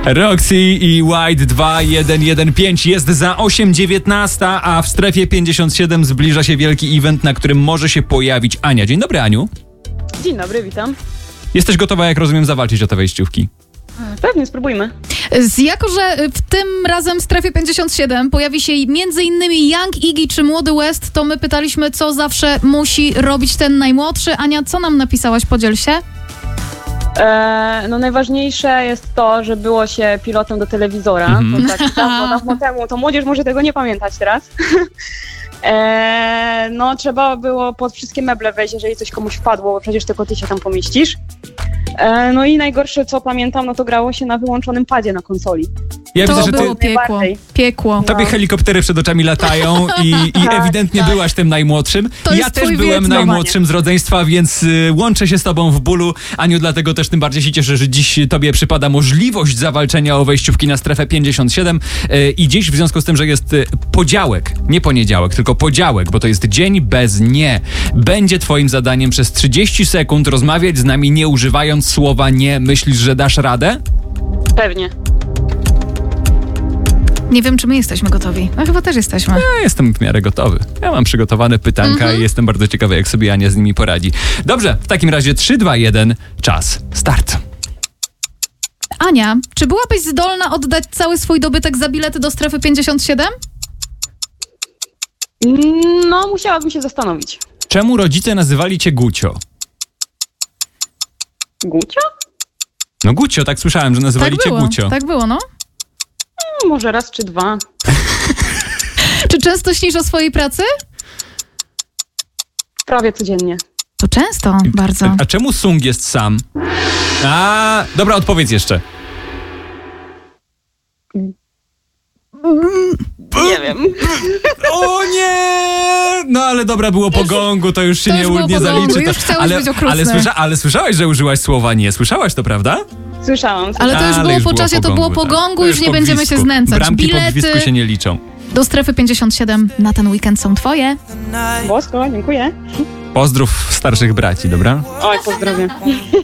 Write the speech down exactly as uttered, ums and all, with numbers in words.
Roxy i White dwa jeden jeden pięć jest za osiem dziewiętnaście, a w strefie pięćdziesiąt siedem zbliża się wielki event, na którym może się pojawić Ania. Dzień dobry, Aniu. Dzień dobry, witam. Jesteś gotowa, jak rozumiem, zawalczyć o te wejściówki? Pewnie, spróbujmy. Z, jako, że w tym razem w strefie pięćdziesiąt siedem pojawi się między innymi Young Iggy czy Młody West, to my pytaliśmy, co zawsze musi robić ten najmłodszy. Ania, co nam napisałaś? Podziel się. E, no najważniejsze jest to, że było się pilotem do telewizora. Mhm. To tak dawno, dawno temu, to młodzież może tego nie pamiętać teraz. e, no trzeba było pod wszystkie meble wejść, jeżeli coś komuś wpadło, bo przecież tylko ty się tam pomieścisz. E, no i najgorsze, co pamiętam, no to grało się na wyłączonym padzie na konsoli. Ja To widzę, że było ty, piekło. Najbardziej. Piekło. tobie helikoptery przed oczami latają i, i Tak, ewidentnie tak. byłaś tym najmłodszym. To Ja jest też twój byłem wiek, najmłodszym z rodzeństwa, więc y, łączę się z tobą w bólu. Aniu, dlatego też tym bardziej się cieszę, że dziś tobie przypada możliwość zawalczenia o wejściówki na strefę pięćdziesiąt siedem y, i dziś w związku z tym, że jest y, podziałek, nie poniedziałek, tylko podziałek, bo to jest dzień bez nie. Będzie twoim zadaniem przez trzydzieści sekund rozmawiać z nami, nie używając słowa nie. Myślisz, że dasz radę? Pewnie. Nie wiem, czy my jesteśmy gotowi. No chyba też jesteśmy. Ja jestem w miarę gotowy. Ja mam przygotowane pytanka Mhm. i jestem bardzo ciekawy, jak sobie Ania z nimi poradzi. Dobrze, w takim razie trzy, dwa, jeden, czas, start. Ania, czy byłabyś zdolna oddać cały swój dobytek za bilety do strefy pięćdziesiąt siedem? No musiałabym się zastanowić. Czemu rodzice nazywali cię Gucio? Gucio? No Gucio, tak słyszałem, że nazywali Tak cię było, Gucio. tak było, no. No, może raz czy dwa. Czy często śnisz o swojej pracy? Prawie codziennie. To często, bardzo. A, a czemu Sung jest sam? A, dobra, odpowiedz jeszcze. Nie wiem. O nie! No ale dobra, było po gongu, to już się To nie, już było nie po gongu, zaliczy. już chciałeś ale, być okrutny. ale, słysza, ale słyszałaś, że użyłaś słowa nie. Słyszałaś to, prawda? Słyszałam. Ale to już Ale było już po było czasie, po to było gongu, po tak. gongu, To już już nie po będziemy się gwizdku. znęcać. Bramki po Bilety gwizdku się nie liczą. do strefy pięćdziesiąt siedem na ten weekend są twoje. Bosko, dziękuję. Pozdrów starszych braci, dobra? Oj, pozdrawiam.